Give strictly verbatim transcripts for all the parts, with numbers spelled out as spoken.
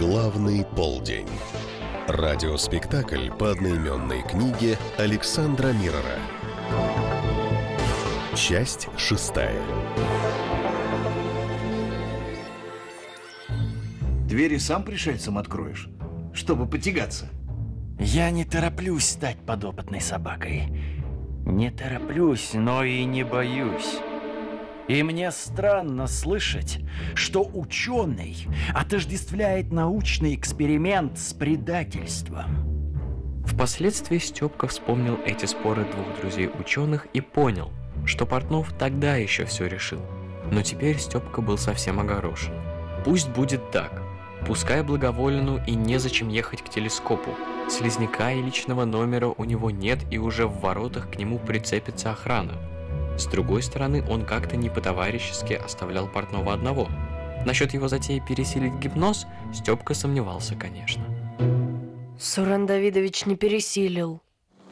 Главный полдень. Радиоспектакль по одноименной книге Александра Миррора. Часть шестая. Двери сам пришельцам откроешь, чтобы потягаться? Я не тороплюсь стать подопытной собакой. Не тороплюсь, но и не боюсь. И мне странно слышать, что ученый отождествляет научный эксперимент с предательством. Впоследствии Степка вспомнил эти споры двух друзей-ученых и понял, что Портнов тогда еще все решил. Но теперь Степка был совсем огорошен. Пусть будет так. Пускай благоволен и незачем ехать к телескопу. Слизняка и личного номера у него нет, и уже в воротах к нему прицепится охрана. С другой стороны, он как-то не по-товарищески оставлял Портнова одного. Насчет его затеи пересилить гипноз Степка сомневался, конечно. Сурен Давидович не пересилил.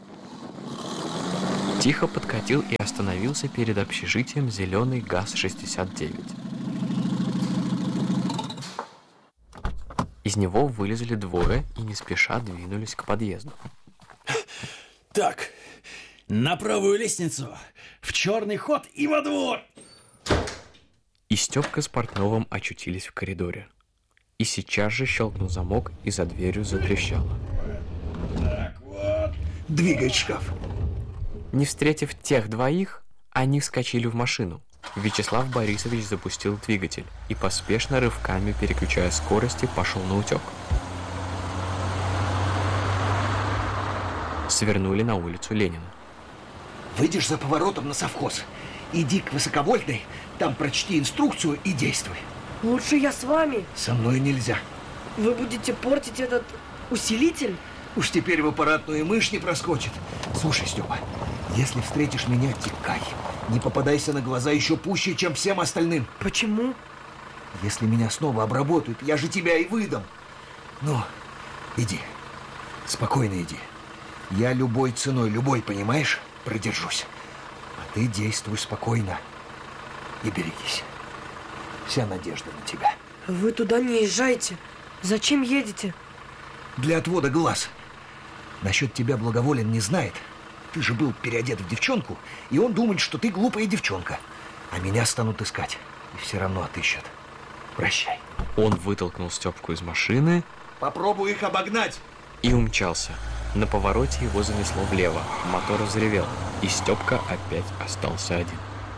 Тихо подкатил и остановился перед общежитием зеленый ГАЗ шестьдесят девять. Из него вылезли двое и не спеша двинулись к подъезду. Так, на правую лестницу, в черный ход и во двор. И Степка с Портновым очутились в коридоре. И сейчас же щелкнул замок, и за дверью затрещало. Так вот. Двигай шкаф. Не встретив тех двоих, они вскочили в машину. Вячеслав Борисович запустил двигатель и, поспешно рывками переключая скорости, пошел на утек. Свернули на улицу Ленина. Выйдешь за поворотом на совхоз. Иди к высоковольтной, там прочти инструкцию и действуй. Лучше я с вами. Со мной нельзя. Вы будете портить этот усилитель? Уж теперь в аппаратную мышь не проскочит. Слушай, Степа, если встретишь меня, текай. Не попадайся на глаза еще пуще, чем всем остальным. Почему? Если меня снова обработают, я же тебя и выдам. Ну, иди. Спокойно иди. Я любой ценой, любой, понимаешь, продержусь. А ты действуй спокойно и берегись. Вся надежда на тебя. Вы туда не езжайте. Зачем едете? Для отвода глаз. Насчет тебя Благоволен не знает. Ты же был переодет в девчонку, и он думает, что ты глупая девчонка. А меня станут искать, и все равно отыщут. Прощай. Он вытолкнул Степку из машины. Попробуй их обогнать. И умчался. На повороте его занесло влево, мотор взревел, и Степка опять остался один.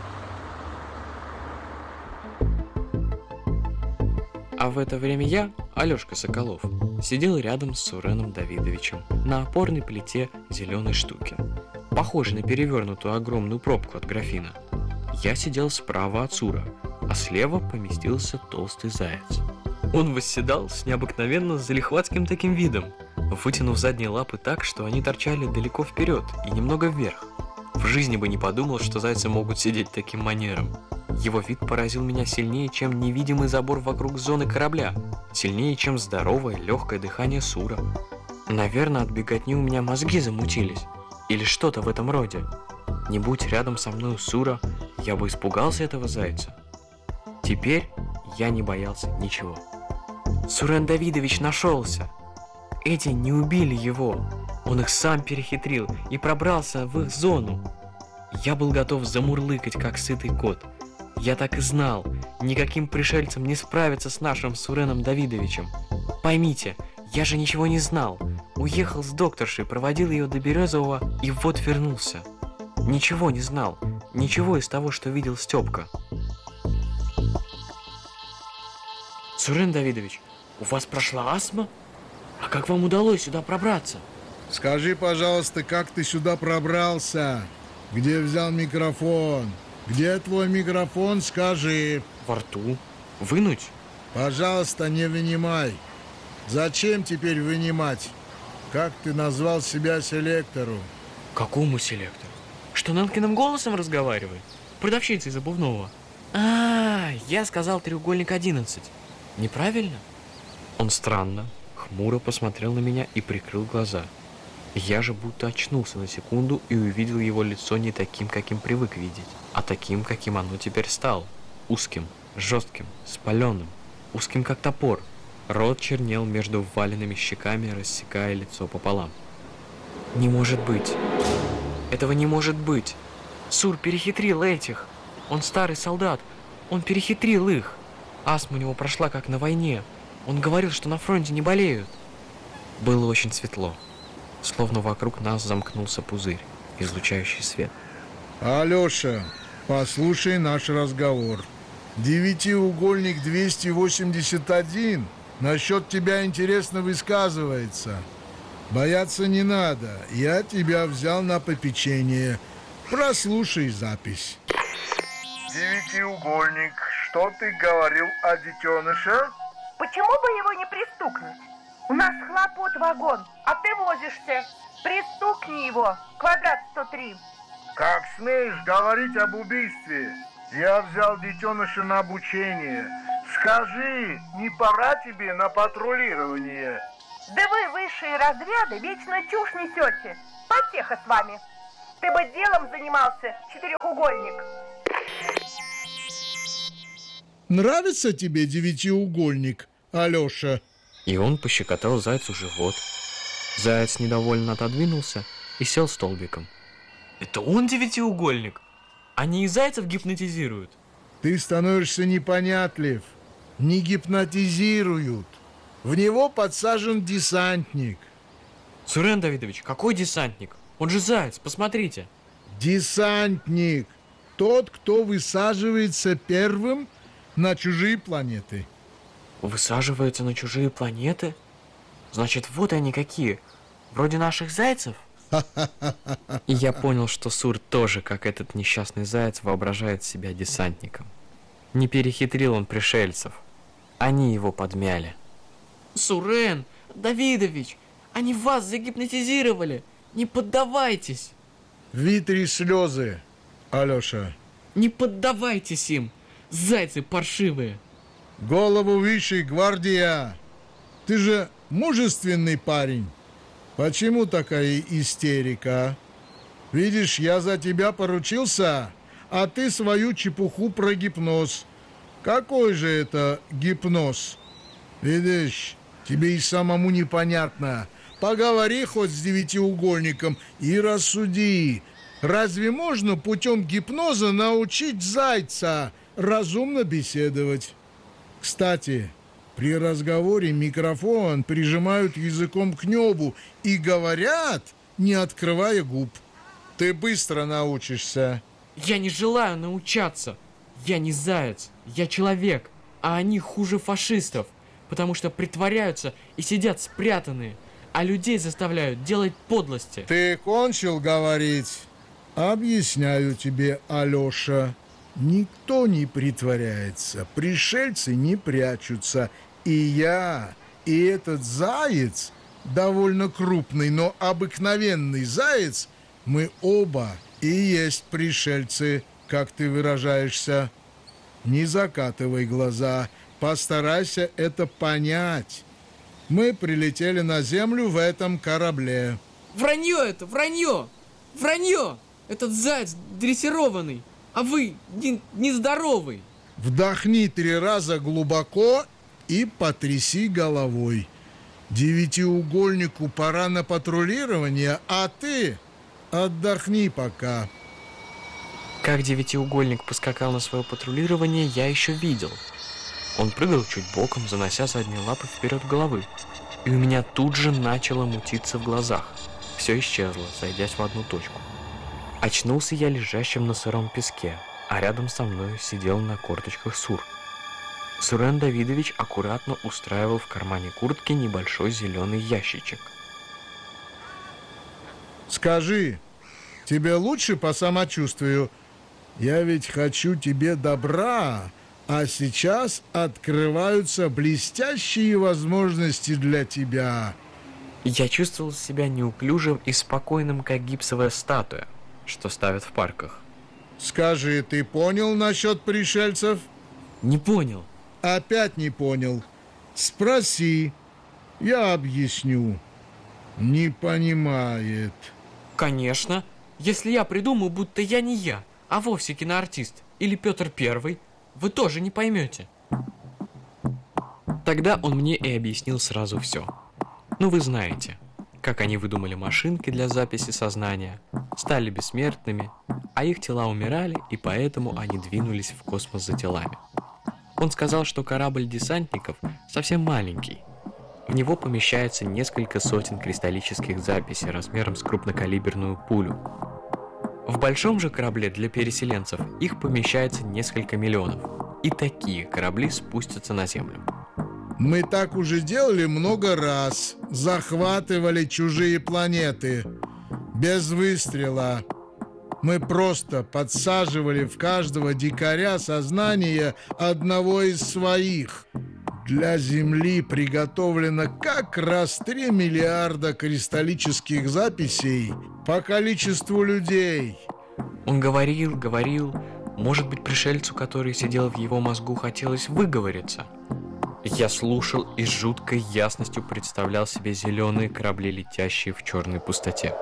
А в это время я, Алешка Соколов, сидел рядом с Суреном Давидовичем на опорной плите зеленой штуки, похожей на перевернутую огромную пробку от графина. Я сидел справа от Сура, а слева поместился толстый заяц. Он восседал с необыкновенно залихватским таким видом, вытянув задние лапы так, что они торчали далеко вперед и немного вверх. В жизни бы не подумал, что зайцы могут сидеть таким манером. Его вид поразил меня сильнее, чем невидимый забор вокруг зоны корабля, сильнее, чем здоровое, легкое дыхание Сура. Наверное, от беготни у меня мозги замутились, или что-то в этом роде. Не будь рядом со мной Сура, я бы испугался этого зайца. Теперь я не боялся ничего. Сурен Давидович нашелся. Эти не убили его. Он их сам перехитрил и пробрался в их зону. Я был готов замурлыкать, как сытый кот. Я так и знал, никаким пришельцам не справиться с нашим Суреном Давидовичем. Поймите, я же ничего не знал. Уехал с докторшей, проводил ее до Березового и вот вернулся. Ничего не знал, ничего из того, что видел Степка. Сурен Давидович, у вас прошла астма? А как вам удалось сюда пробраться? Скажи, пожалуйста, как ты сюда пробрался? Где взял микрофон? Где твой микрофон, скажи? Во рту. Вынуть? Пожалуйста, не вынимай. Зачем теперь вынимать? Как ты назвал себя селектору? Какому селектору? Что, Нанкиным голосом разговаривает? Продавщица из обувного. А, я сказал треугольник одиннадцать. Неправильно? Он странно, хмуро посмотрел на меня и прикрыл глаза. Я же будто очнулся на секунду и увидел его лицо не таким, каким привык видеть, а таким, каким оно теперь стало. Узким, жестким, спаленным, узким как топор. Рот чернел между вваленными щеками, рассекая лицо пополам. Не может быть. Этого не может быть. Сур перехитрил этих. Он старый солдат. Он перехитрил их. Астма у него прошла, как на войне. Он говорил, что на фронте не болеют. Было очень светло. Словно вокруг нас замкнулся пузырь, излучающий свет. Алёша, послушай наш разговор. Девятиугольник двести восемьдесят один насчет тебя интересно высказывается. Бояться не надо. Я тебя взял на попечение. Прослушай запись. Девятиугольник, что ты говорил о детеныше? Почему бы его не пристукнуть? У нас хлопот вагон, а ты возишься. Пристукни его, квадрат сто три. Как смеешь говорить об убийстве? Я взял детеныша на обучение. Скажи, не пора тебе на патрулирование? Да вы, высшие разряды, вечно чушь несете. Потеха с вами. Ты бы делом занимался, четырехугольник. Нравится тебе девятиугольник, Алёша? И он пощекотал зайцу живот. Заяц недовольно отодвинулся и сел столбиком. Это он девятиугольник? Они и зайцев гипнотизируют? Ты становишься непонятлив. Не гипнотизируют. В него подсажен десантник. Сурен Давидович, какой десантник? Он же заяц, посмотрите. Десантник. Тот, кто высаживается первым на чужие планеты. Высаживается на чужие планеты? Значит, вот они какие. Вроде наших зайцев? И я понял, что Сур тоже, как этот несчастный заяц, воображает себя десантником. Не перехитрил он пришельцев. Они его подмяли. Сурен Давидович, они вас загипнотизировали. Не поддавайтесь. Вытри слезы, Алёша. Не поддавайтесь им, зайцы паршивые. Голову выше, гвардия. Ты же мужественный парень. Почему такая истерика? Видишь, я за тебя поручился, а ты свою чепуху про гипноз. Какой же это гипноз? Видишь, тебе и самому непонятно. Поговори хоть с девятиугольником и рассуди. Разве можно путем гипноза научить зайца разумно беседовать? Кстати, при разговоре микрофон прижимают языком к небу и говорят, не открывая губ. Ты быстро научишься. Я не желаю научаться. Я не заяц, я человек, а они хуже фашистов, потому что притворяются и сидят спрятанные, а людей заставляют делать подлости. Ты кончил говорить? Объясняю тебе, Алёша. Никто не притворяется, пришельцы не прячутся. И я, и этот заяц, довольно крупный, но обыкновенный заяц, мы оба и есть пришельцы, как ты выражаешься. Не закатывай глаза, постарайся это понять. Мы прилетели на землю в этом корабле. Вранье это, вранье! Вранье! Этот заяц дрессированный, а вы не, нездоровый. Вдохни три раза глубоко и потряси головой. Девятиугольнику пора на патрулирование, а ты отдохни пока. Как девятиугольник поскакал на свое патрулирование, я еще видел. Он прыгал чуть боком, занося задние лапы вперед головы. И у меня тут же начало мутиться в глазах. Все исчезло, сойдясь в одну точку. Очнулся я лежащим на сыром песке, а рядом со мной сидел на корточках Сур. Сурен Давидович аккуратно устраивал в кармане куртки небольшой зеленый ящичек. Скажи, тебе лучше по самочувствию? Я ведь хочу тебе добра, а сейчас открываются блестящие возможности для тебя. Я чувствовал себя неуклюжим и спокойным, как гипсовая статуя, что ставят в парках. Скажи, ты понял насчет пришельцев? Не понял. Опять не понял. Спроси, я объясню. Не понимает. Конечно. Если я придумаю, будто я не я, а вовсе киноартист или Петр Первый, вы тоже не поймете. Тогда он мне и объяснил сразу все. Ну вы знаете, как они выдумали машинки для записи сознания, стали бессмертными, а их тела умирали, и поэтому они двинулись в космос за телами. Он сказал, что корабль десантников совсем маленький. В него помещается несколько сотен кристаллических записей размером с крупнокалиберную пулю. В большом же корабле для переселенцев их помещается несколько миллионов, и такие корабли спустятся на Землю. Мы так уже делали много раз. Захватывали чужие планеты. Без выстрела. Мы просто подсаживали в каждого дикаря сознание одного из своих. Для Земли приготовлено как раз три миллиарда кристаллических записей по количеству людей. Он говорил, говорил. Может быть, пришельцу, который сидел в его мозгу, хотелось выговориться. Я слушал и с жуткой ясностью представлял себе зеленые корабли, летящие в черной пустоте.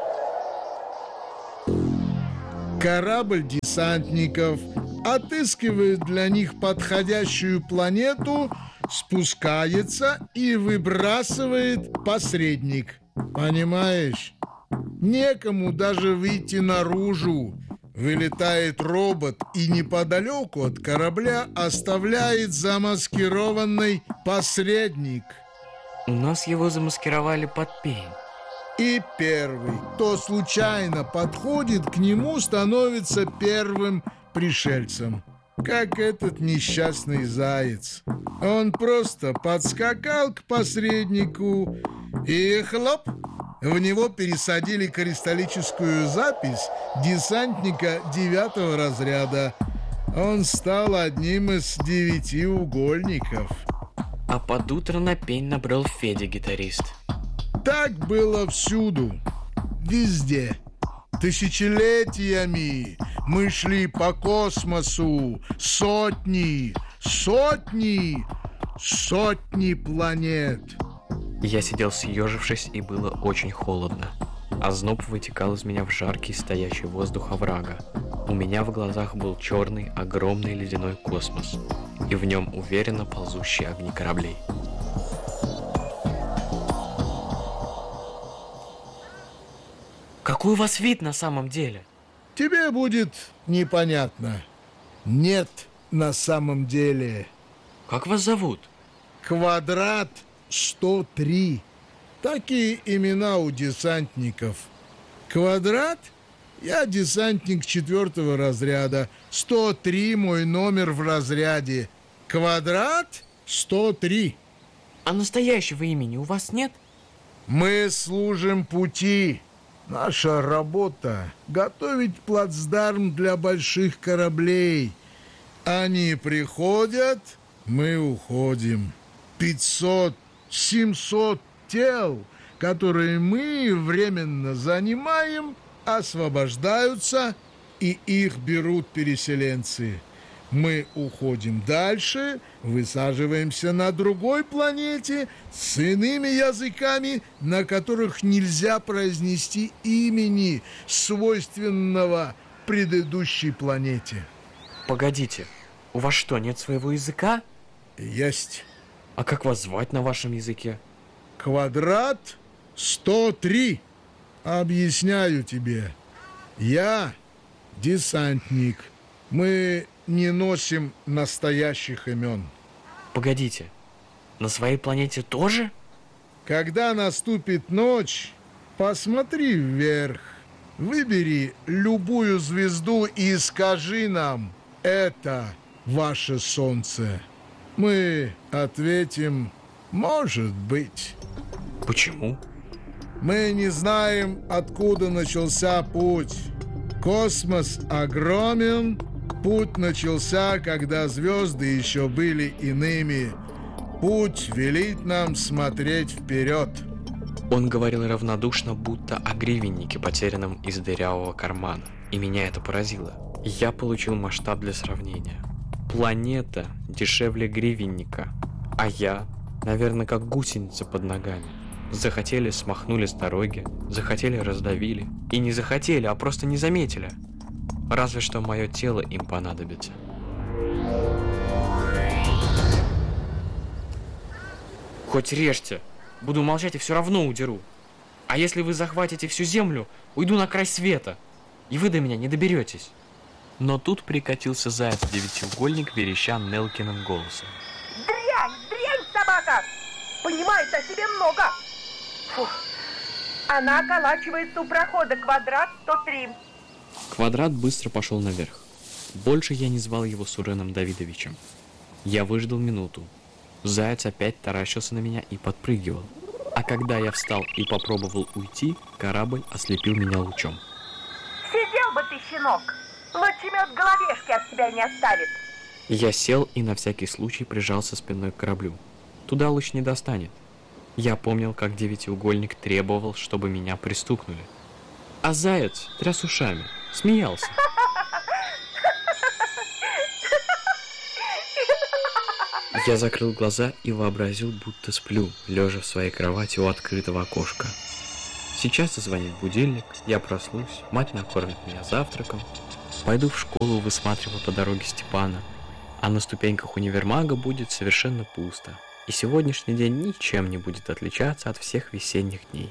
Корабль десантников отыскивает для них подходящую планету, спускается и выбрасывает посредник. Понимаешь? Некому даже выйти наружу. Вылетает робот и неподалеку от корабля оставляет замаскированный посредник. У нас его замаскировали под пень. И первый, кто случайно подходит к нему, становится первым пришельцем. Как этот несчастный заяц. Он просто подскакал к посреднику и хлоп! В него пересадили кристаллическую запись десантника девятого разряда. Он стал одним из девятиугольников. А под утро на пень набрел Федя, гитарист. Так было всюду, везде. Тысячелетиями мы шли по космосу. Сотни, сотни, сотни планет. Я сидел съежившись, и было очень холодно. Озноб вытекал из меня в жаркий стоячий воздух оврага. У меня в глазах был черный, огромный ледяной космос, и в нем уверенно ползущие огни кораблей. Какой у вас вид на самом деле? Тебе будет непонятно. Нет на самом деле. Как вас зовут? Квадрат сто три. Такие имена у десантников. Квадрат? Я десантник четвертого разряда. сто три мой номер в разряде. Квадрат сто три. А настоящего имени у вас нет? Мы служим пути. Наша работа — готовить плацдарм для больших кораблей. Они приходят, мы уходим. Пятьсот, семьсот тел, которые мы временно занимаем, освобождаются, и их берут переселенцы. Мы уходим дальше, высаживаемся на другой планете с иными языками, на которых нельзя произнести имени, свойственного предыдущей планете. Погодите, у вас что, нет своего языка? Есть. А как вас звать на вашем языке? Квадрат сто три. Объясняю тебе. Я десантник. Мы не носим настоящих имен. Погодите, на своей планете тоже? Когда наступит ночь, посмотри вверх. Выбери любую звезду и скажи нам: это ваше солнце. Мы ответим: может быть. Почему? Мы не знаем, откуда начался путь. Космос огромен. Путь начался, когда звезды еще были иными. Путь велит нам смотреть вперед. Он говорил равнодушно, будто о гривеннике, потерянном из дырявого кармана. И меня это поразило. Я получил масштаб для сравнения. Планета дешевле гривенника, а я, наверное, как гусеница под ногами. Захотели — смахнули с дороги, захотели — раздавили. И не захотели, а просто не заметили. Разве что мое тело им понадобится. Хоть режьте. Буду молчать и все равно удеру. А если вы захватите всю землю, уйду на край света, и вы до меня не доберетесь. Но тут прикатился заяц-девятиугольник, вереща Нелкиным голосом. Дрянь, дрянь, собака! Понимает о себе много. Фух. Она околачивается у прохода, квадрат сто три. Квадрат быстро пошел наверх. Больше я не звал его Суреном Давидовичем. Я выждал минуту. Заяц опять таращился на меня и подпрыгивал. А когда я встал и попробовал уйти, корабль ослепил меня лучом. Сидел бы ты, щенок. Лучемет головешки от себя не оставит. Я сел и на всякий случай прижался спиной к кораблю. Туда луч не достанет. Я помнил, как девятиугольник требовал, чтобы меня пристукнули. А заяц тряс ушами, смеялся. Я закрыл глаза и вообразил, будто сплю, лежа в своей кровати у открытого окошка. Сейчас зазвонит будильник, я проснусь, мать накормит меня завтраком, пойду в школу, высматривая по дороге Степана, а на ступеньках универмага будет совершенно пусто, и сегодняшний день ничем не будет отличаться от всех весенних дней.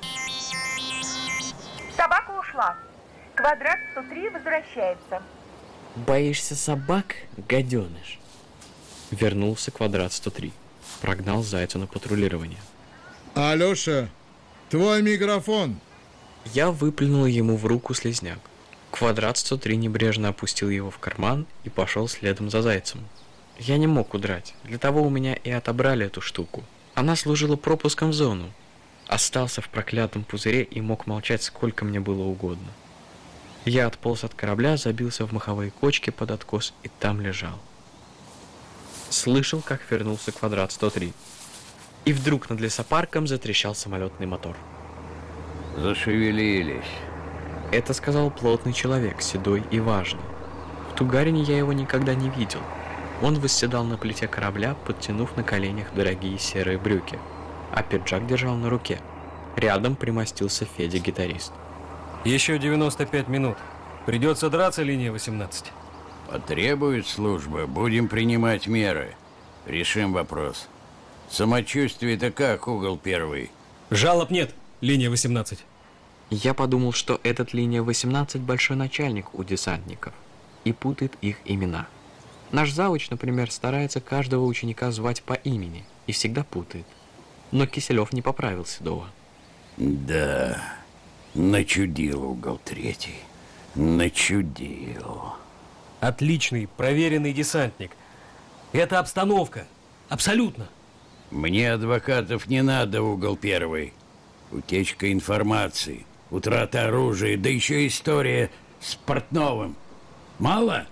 Собака ушла. Квадрат сто три возвращается. Боишься собак, гаденыш? Вернулся квадрат сто три. Прогнал зайца на патрулирование. Алёша, твой микрофон. Я выплюнул ему в руку слизняк. Квадрат сто три небрежно опустил его в карман и пошел следом за зайцем. Я не мог удрать. Для того у меня и отобрали эту штуку. Она служила пропуском в зону. Остался в проклятом пузыре и мог молчать сколько мне было угодно. Я отполз от корабля, забился в маховые кочки под откос и там лежал. Слышал, как вернулся квадрат сто три. И вдруг над лесопарком затрещал самолетный мотор. Зашевелились. Это сказал плотный человек, седой и важный. В Тугарине я его никогда не видел. Он восседал на плите корабля, подтянув на коленях дорогие серые брюки, а пиджак держал на руке. Рядом примостился Федя-гитарист. Еще девяносто пять минут. Придется драться, линия восемнадцать. Потребует служба, будем принимать меры. Решим вопрос. Самочувствие-то как, угол первый? Жалоб нет, линия восемнадцать. Я подумал, что этот линия восемнадцать большой начальник у десантников и путает их имена. Наш завуч, например, старается каждого ученика звать по имени и всегда путает. Но Киселев не поправил Седова. Да, начудил угол третий. Начудил. Отличный, проверенный десантник. Это обстановка. Абсолютно. Мне адвокатов не надо, угол первый. Утечка информации, утрата оружия, да еще история с Портновым. Мало?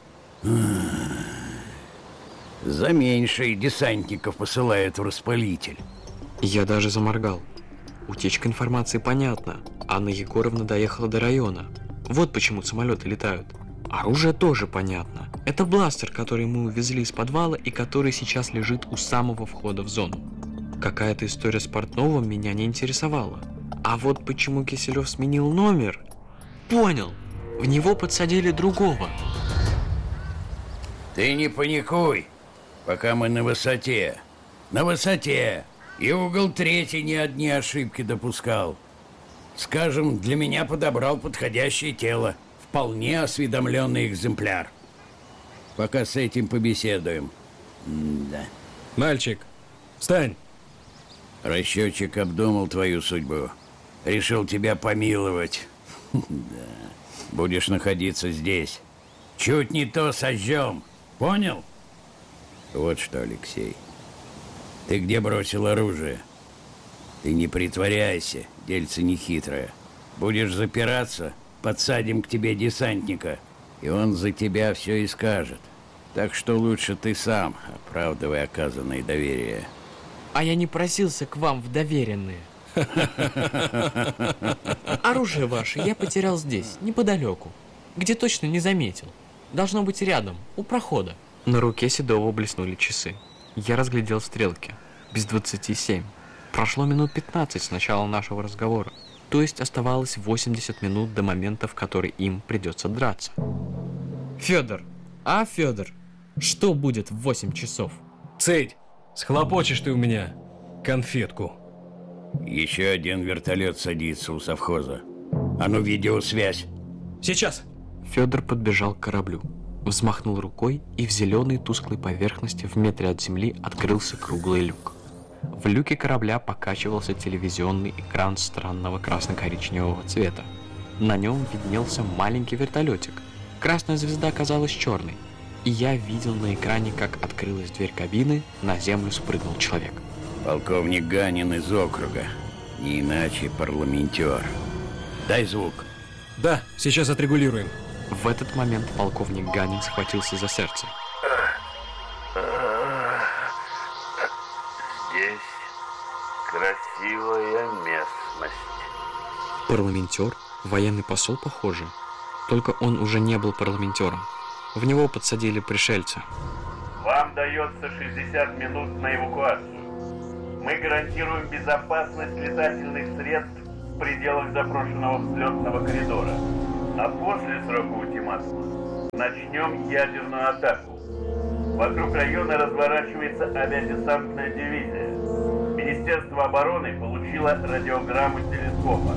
За меньшее десантников посылают в распылитель. Я даже заморгал. Утечка информации понятна. Анна Егоровна доехала до района. Вот почему самолеты летают. Оружие тоже понятно. Это бластер, который мы увезли из подвала и который сейчас лежит у самого входа в зону. Какая-то история с Портновым меня не интересовала. А вот почему Киселев сменил номер? Понял. В него подсадили другого. Ты не паникуй, пока мы на высоте. На высоте. И угол третий не одни ошибки допускал. Скажем, для меня подобрал подходящее тело. Вполне осведомленный экземпляр. Пока с этим побеседуем. М-да. Мальчик, встань. Расчетчик обдумал твою судьбу. Решил тебя помиловать. Да. Будешь находиться здесь. Чуть не то сожжем. Понял? Вот что, Алексей. Ты где бросил оружие? Ты не притворяйся, дельце нехитрое. Будешь запираться, подсадим к тебе десантника, и он за тебя все и скажет. Так что лучше ты сам, оправдывай оказанное доверие. А я не просился к вам в доверенные. Оружие ваше я потерял здесь, неподалеку, где точно не заметил. Должно быть рядом, у прохода. На руке Седова блеснули часы. Я разглядел стрелки. Без двадцати семь. Прошло минут пятнадцать с начала нашего разговора. То есть оставалось восемьдесят минут до момента, в который им придется драться. Федор, а, Федор, что будет в восемь часов? Цедь, схлопочешь ты у меня. конфетку. Еще один вертолет садится у совхоза. А ну, видеосвязь. Сейчас. Федор подбежал к кораблю, взмахнул рукой, и в зеленой тусклой поверхности в метре от земли открылся круглый люк. В люке корабля покачивался телевизионный экран странного красно-коричневого цвета. На нем виднелся маленький вертолетик. Красная звезда казалась черной, и я видел на экране, как открылась дверь кабины, на землю спрыгнул человек. Полковник Ганин из округа. Не иначе парламентер. Дай звук. Да, сейчас отрегулируем. В этот момент полковник Ганин схватился за сердце. Здесь красивая местность. Парламентер? Военный посол, похоже. Только он уже не был парламентером. В него подсадили пришельца. Вам дается шестьдесят минут на эвакуацию. Мы гарантируем безопасность летательных средств в пределах запрошенного взлетного коридора. А после срока ультиматума начнем ядерную атаку. Вокруг района разворачивается авиадесантная дивизия. Министерство обороны получило радиограмму телескопа.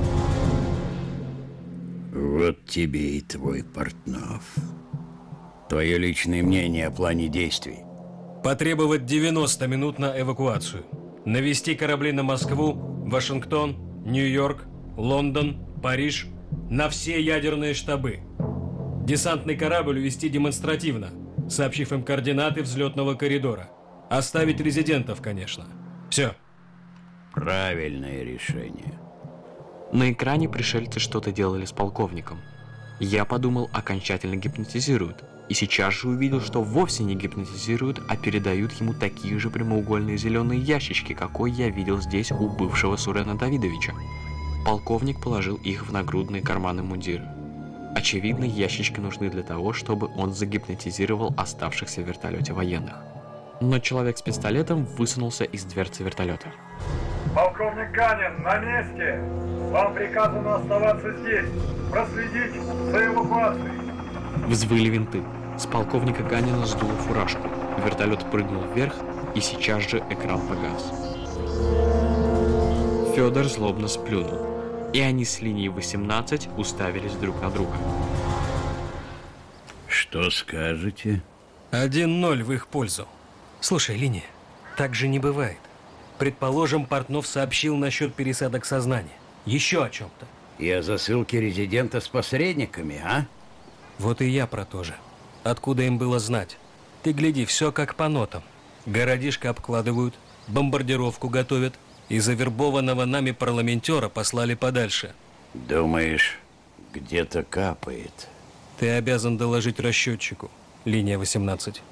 Вот тебе и твой Портнов. Твое личное мнение о плане действий. Потребовать девяносто минут на эвакуацию. Навести корабли на Москву, Вашингтон, Нью-Йорк, Лондон, Париж, на все ядерные штабы. Десантный корабль увести демонстративно, сообщив им координаты взлетного коридора. Оставить резидентов, конечно. Все. Правильное решение. На экране пришельцы что-то делали с полковником. Я подумал, окончательно гипнотизируют. И сейчас же увидел, что вовсе не гипнотизируют, а передают ему такие же прямоугольные зеленые ящички, какой я видел здесь у бывшего Сурена Давидовича. Полковник положил их в нагрудные карманы мундира. Очевидно, ящички нужны для того, чтобы он загипнотизировал оставшихся в вертолете военных. Но человек с пистолетом высунулся из дверцы вертолета. Полковник Ганин, на месте! Вам приказано оставаться здесь, проследить за эвакуацией. Взвыли винты. С полковника Ганина сдуло фуражку. Вертолет прыгнул вверх, и сейчас же экран погас. Федор злобно сплюнул, и они с линии восемнадцать уставились друг на друга. Что скажете? один ноль в их пользу. Слушай, Линия, так же не бывает. Предположим, Портнов сообщил насчет пересадок сознания. Еще о чем-то. И о засылке резидента с посредниками, а? Вот и я про то же. Откуда им было знать? Ты гляди, все как по нотам. Городишко обкладывают, бомбардировку готовят, и завербованного нами парламентера послали подальше. Думаешь, где-то капает? Ты обязан доложить расчетчику. Линия восемнадцать.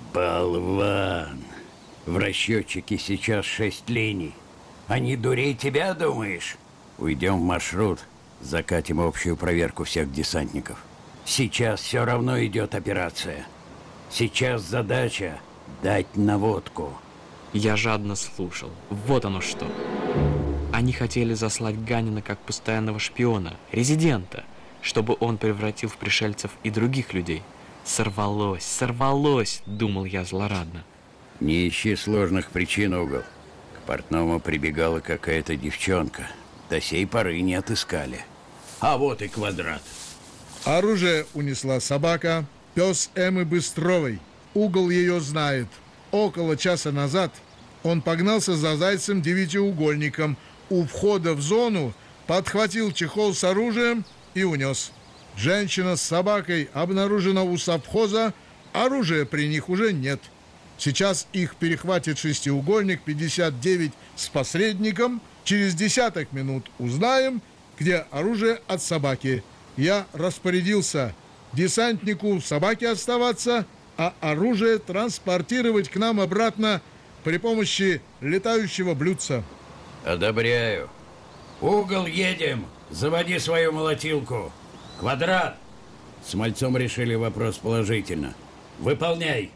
Болван! В расчетчике сейчас шесть линий. Они дурей тебя, думаешь? Уйдем в маршрут, закатим общую проверку всех десантников. Сейчас все равно идет операция. Сейчас задача дать наводку. Я жадно слушал. Вот оно что. Они хотели заслать Ганина как постоянного шпиона, резидента, чтобы он превратил в пришельцев и других людей. Сорвалось, сорвалось, думал я злорадно. Не ищи сложных причин, Угол. К Портному прибегала какая-то девчонка. До сей поры не отыскали. А вот и Квадрат. Оружие унесла собака, пес Эммы Быстровой. Угол ее знает. Около часа назад он погнался за зайцем-девятиугольником. У входа в зону подхватил чехол с оружием и унес. Женщина с собакой обнаружена у совхоза, оружия при них уже нет. Сейчас их перехватит шестиугольник пятьдесят девять с посредником. Через десяток минут узнаем, где оружие от собаки. Я распорядился десантнику в собаке оставаться, а оружие транспортировать к нам обратно при помощи летающего блюдца. Одобряю. Угол, едем. Заводи свою молотилку. Квадрат. С мальцом решили вопрос положительно. Выполняй.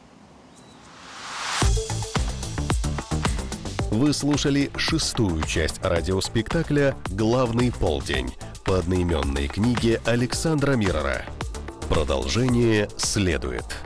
Вы слушали шестую часть радиоспектакля «Главный полдень» по одноименной книге Александра Миррора. Продолжение следует.